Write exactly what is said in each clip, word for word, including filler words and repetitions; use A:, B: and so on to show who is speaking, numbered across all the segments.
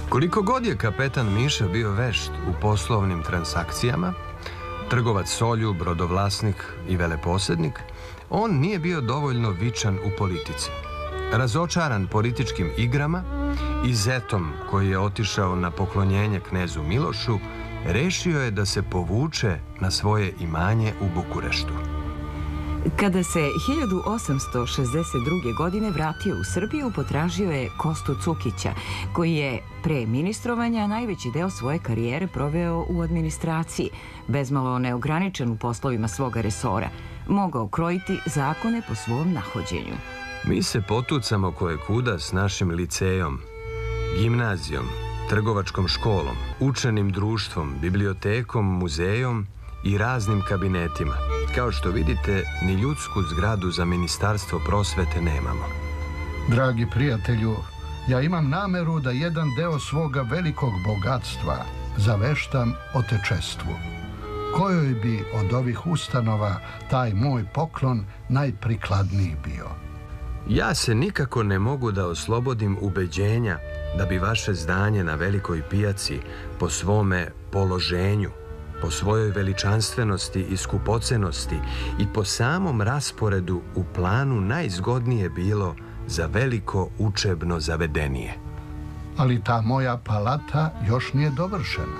A: Koliko god je kapetan Miša bio vešt u poslovnim transakcijama, trgovac solju, brodovlasnik i veleposednik, on nije bio dovoljno vičan u politici. Razočaran političkim igrama i zetom koji je otišao na poklonjenje knezu Milošu, rešio je da se povuče na svoje imanje u Bukureštu.
B: Kada se hiljadu osamsto šezdeset druge. godine vratio u Srbiju, potražio je Kostu Cukića, koji je pre ministrovanja najveći deo svoje karijere proveo u administraciji, bezmalo neograničen u poslovima svoga resora, mogao krojiti zakone po svom nahođenju.
A: Mi se potucamo koje kuda s našim licejom, gimnazijom, trgovačkom školom, učenim društvom, bibliotekom, muzejom i raznim kabinetima. Kao što vidite, ni ljudsku zgradu za Ministarstvo prosvete nemamo.
C: Dragi prijatelju, ja imam nameru da jedan deo svoga velikog bogatstva zaveštam otečestvu. Kojoj bi od ovih ustanova taj moj poklon najprikladniji bio?
A: Ja se nikako ne mogu da oslobodim ubeđenja da bi vaše zdanje na velikoj pijaci po svome položenju, po svojoj veličanstvenosti i skupocenosti i po samom rasporedu u planu najzgodnije bilo za veliko učebno zavedenije.
C: Ali ta moja palata još nije dovršena.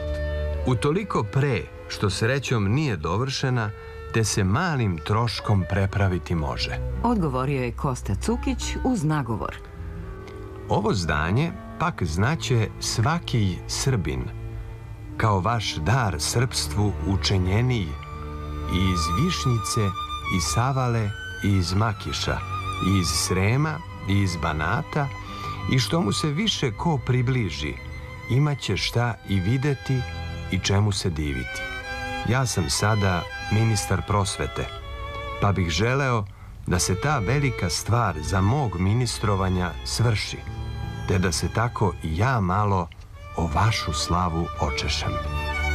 A: Utoliko pre što srećom nije dovršena, te se malim troškom prepraviti može.
B: Odgovorio je Kosta Cukić uz nagovor.
A: Ovo zdanje pak znaće svaki Srbin, kao vaš dar srpstvu učenjeniji, i iz Višnjice, iz Savale, i iz Makiša, i iz Srema, i iz Banata, i što mu se više ko približi, imaće šta i videti i čemu se diviti. Ja sam sada ministar prosvete, pa bih želeo da se ta velika stvar za mog ministrovanja svrši, te da se tako i ja malo o vašu slavu očešem.